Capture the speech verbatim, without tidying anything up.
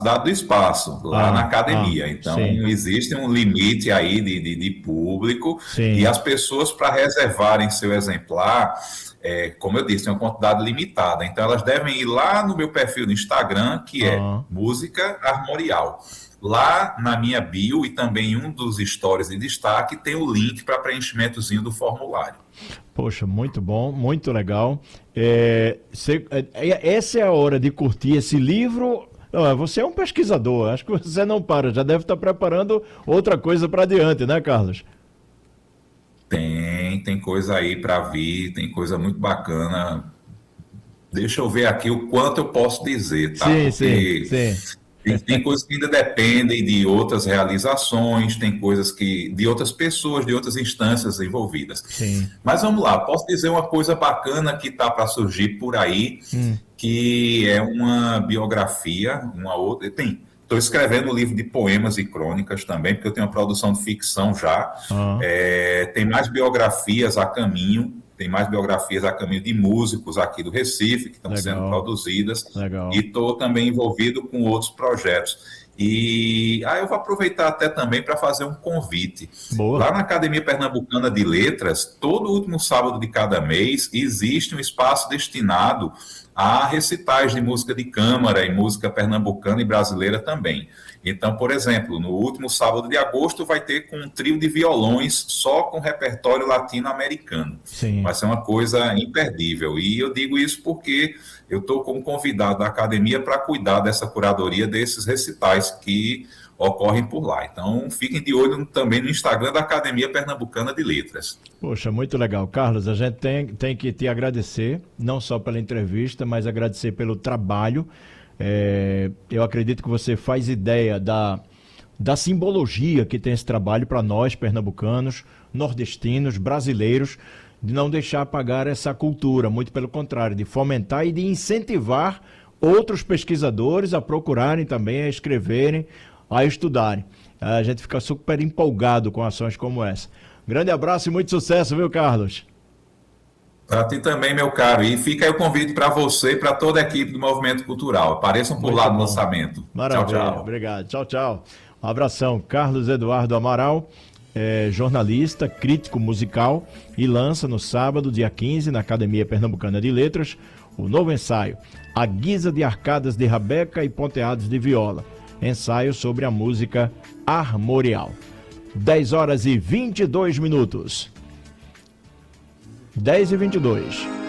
do espaço, lá Ah, na ah, academia. Então, sim, existe um limite aí de, de, de público e sim. as pessoas, para reservarem seu exemplar, é, como eu disse, tem uma quantidade limitada. Então, elas devem ir lá no meu perfil no Instagram, que é Ah, Música Armorial. Lá na minha bio e também em um dos stories de destaque tem o link para preenchimentozinho do formulário. poxa, muito bom, muito legal. É, cê- é, é- essa é a hora de curtir esse livro. Não, você é um pesquisador, acho que você não para, já deve estar preparando outra coisa para adiante, né, Carlos? Tem, tem coisa aí para vir, tem coisa muito bacana. Deixa eu ver aqui o quanto eu posso dizer, tá? Sim, sim, Porque sim, tem, tem coisas que ainda dependem de outras realizações, tem coisas que de outras pessoas, de outras instâncias envolvidas. sim. Mas vamos lá, posso dizer uma coisa bacana que está para surgir por aí, Hum, que é uma biografia, uma outra. Tem. Estou escrevendo um livro de poemas e crônicas também, porque eu tenho uma produção de ficção já. ah, É, tem mais biografias a caminho, tem mais biografias a caminho de músicos aqui do Recife que estão sendo legal, produzidas, e legal. estou também envolvido com outros projetos. E aí ah, eu vou aproveitar até também para fazer um convite. Boa. Lá na Academia Pernambucana de Letras, todo último sábado de cada mês, existe um espaço destinado a recitais de música de câmara e música pernambucana e brasileira também. Então, por exemplo, no último sábado de agosto vai ter com um trio de violões só com repertório latino-americano. Sim. Vai ser uma coisa imperdível. E eu digo isso porque eu estou como convidado da academia para cuidar dessa curadoria desses recitais que ocorrem por lá. Então, fiquem de olho também no Instagram da Academia Pernambucana de Letras. Poxa, muito legal. Carlos, a gente tem, tem que te agradecer, não só pela entrevista, mas agradecer pelo trabalho. É, eu acredito que você faz ideia da, da simbologia que tem esse trabalho para nós, pernambucanos, nordestinos, brasileiros, de não deixar apagar essa cultura, muito pelo contrário, de fomentar e de incentivar outros pesquisadores a procurarem também, a escreverem, a estudarem. A gente fica super empolgado com ações como essa. Grande abraço e muito sucesso, viu, Carlos? Para ti também, meu caro. E fica aí o convite para você e para toda a equipe do Movimento Cultural. Apareçam por lá Muito no bom. lançamento. Tchau, Maravilha. tchau. Obrigado. Tchau, tchau. Um abração. Carlos Eduardo Amaral, é, jornalista, crítico musical, e lança no sábado, dia quinze, na Academia Pernambucana de Letras, o novo ensaio, A Guisa de Arcadas de Rabeca e Ponteados de Viola. Ensaio sobre a música armorial. dez horas e vinte e dois minutos. dez e vinte e dois.